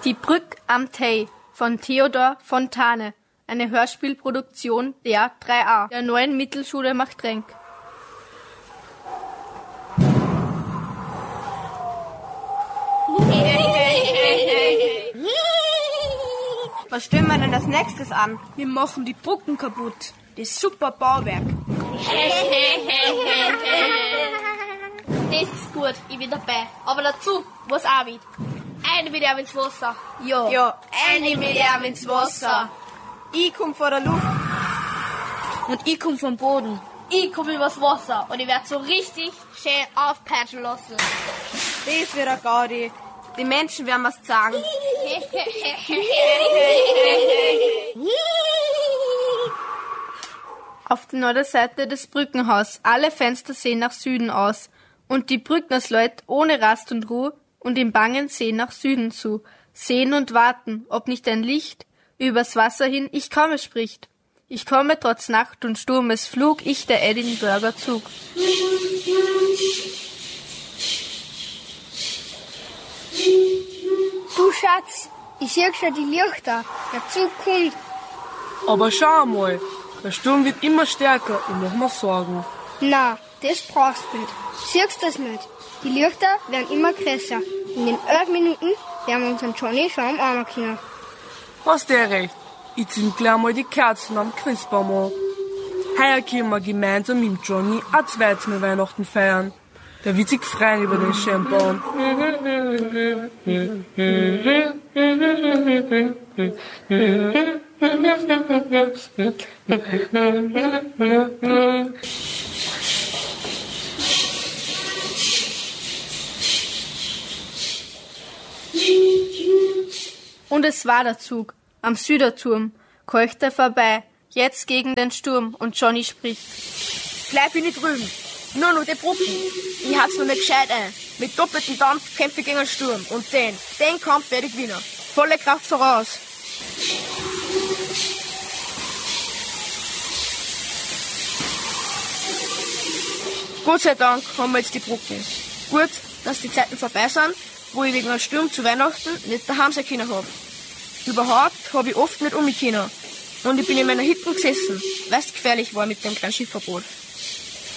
Die Brück am Tay von Theodor Fontane, eine Hörspielproduktion der 3a, der Neuen Mittelschule Machtrenk. Was stellen wir denn als nächstes an? Wir machen die Brücken kaputt. Das super Bauwerk. Das ist gut, ich bin dabei. Aber dazu, was auch wird. Eine mit ihm ins Wasser. Ja, eine mit ihm ins Wasser. Ich komm von der Luft. Und ich komm vom Boden. Ich komme übers Wasser und ich werde so richtig schön aufpeitschen lassen. Das wird ein Gaudi. Die Menschen werden was sagen. Auf der Nordseite des Brückenhaus, alle Fenster sehen nach Süden aus. Und die Brücknersleut ohne Rast und Ruhe und im Bangen sehen nach Süden zu. Sehen und warten, ob nicht ein Licht übers Wasser hin ich komme spricht. Ich komme trotz Nacht und Sturmes Flug, ich der Edinburgher Zug. Du Schatz, ich sehe schon die Lichter. Der Zug kommt. Aber schau mal, der Sturm wird immer stärker, ich mach mir Sorgen. Na, das brauchst du nicht. Siehst du das nicht? Die Lichter werden immer größer. In den 11 Minuten werden wir unseren Johnny schon am Arm können. Hast du recht, ich zünd gleich mal die Kerzen am Christbaum an. Heuer können wir gemeinsam mit Johnny ein zweites Mal Weihnachten feiern. Der wird sich freuen über den schönen Baum. Und es war der Zug, am Süderturm, keuchte vorbei, jetzt gegen den Sturm, und Johnny spricht. Bleib ich nicht drüben. Nur noch die Brücken. Ich hab's mir nicht gescheit ein. Mit doppeltem Dampf kämpfe ich gegen den Sturm. Und den Kampf werde ich gewinnen. Volle Kraft voraus. Gott sei Dank haben wir jetzt die Brücken. Gut, dass die Zeiten vorbei sind, wo ich wegen einem Sturm zu Weihnachten nicht daheim sein können hab. Überhaupt hab ich oft nicht um mich können. Und ich bin in meiner Hütte gesessen, weil's gefährlich war mit dem kleinen Schiffverbot.